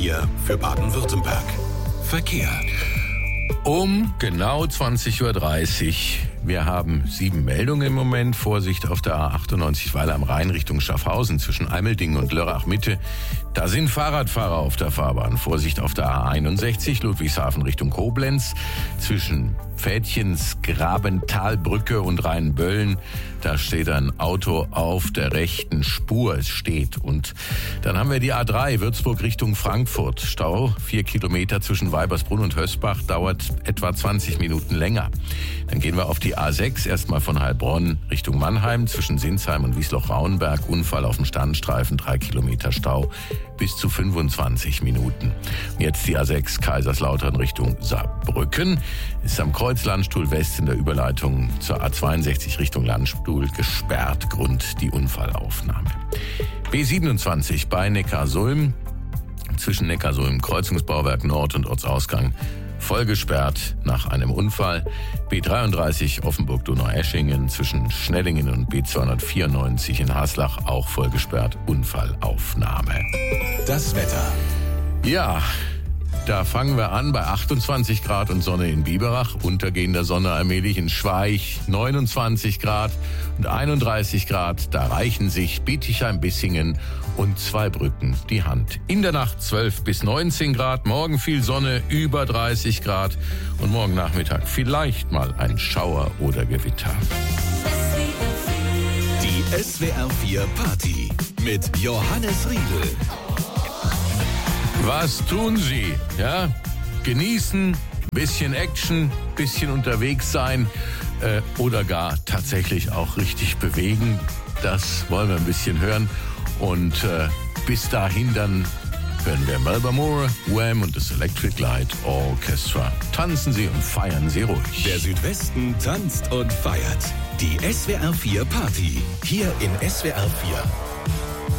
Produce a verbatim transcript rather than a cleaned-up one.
vier für Baden-Württemberg. Verkehr. Um genau zwanzig Uhr dreißig. Wir haben sieben Meldungen im Moment. Vorsicht auf der A achtundneunzig Weiler am Rhein Richtung Schaffhausen zwischen Eimeldingen und Lörrach Mitte. Da sind Fahrradfahrer auf der Fahrbahn. Vorsicht auf der A einundsechzig Ludwigshafen Richtung Koblenz zwischen Pfädchens Grabentalbrücke und Rheinböllen. Da steht ein Auto auf der rechten Spur. Es steht. Und dann haben wir die A drei Würzburg Richtung Frankfurt. Stau vier Kilometer zwischen Weibersbrunn und Hösbach. Dauert etwa zwanzig Minuten länger. Dann gehen wir auf die A sechs, erstmal von Heilbronn Richtung Mannheim, zwischen Sinsheim und Wiesloch-Rauenberg. Unfall auf dem Standstreifen, drei Kilometer Stau, bis zu fünfundzwanzig Minuten. Jetzt die A sechs Kaiserslautern Richtung Saarbrücken. Ist am Kreuz Landstuhl West in der Überleitung zur A zweiundsechzig Richtung Landstuhl gesperrt, Grund die Unfallaufnahme. B siebenundzwanzig bei Neckarsulm, zwischen Neckarsulm Kreuzungsbauwerk Nord und Ortsausgang voll gesperrt nach einem Unfall. B dreiunddreißig Offenburg-Donaueschingen zwischen Schnellingen und B zweihundertvierundneunzig in Haslach auch voll gesperrt. Unfallaufnahme. Das Wetter. Ja, da fangen wir an bei achtundzwanzig Grad und Sonne in Biberach, untergehender Sonne allmählich in Schweich, neunundzwanzig Grad und einunddreißig Grad. Da reichen sich Bietigheim-Bissingen und Zweibrücken die Hand. In der Nacht zwölf bis neunzehn Grad, morgen viel Sonne, über dreißig Grad und morgen Nachmittag vielleicht mal ein Schauer oder Gewitter. Die S W R vier Party mit Johannes Riedl. Was tun Sie? Ja, genießen, bisschen Action, bisschen unterwegs sein äh, oder gar tatsächlich auch richtig bewegen. Das wollen wir ein bisschen hören. Und äh, bis dahin dann hören wir Melba Moore, Wham und das Electric Light Orchestra. Tanzen Sie und feiern Sie ruhig. Der Südwesten tanzt und feiert. Die S W R vier Party. Hier in S W R vier.